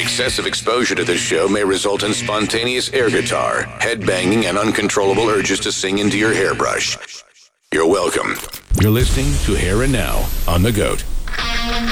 Excessive exposure to this show may result in spontaneous air guitar, head banging, and uncontrollable urges to sing into your hairbrush. You're welcome. You're listening to Here and Now on The GOAT.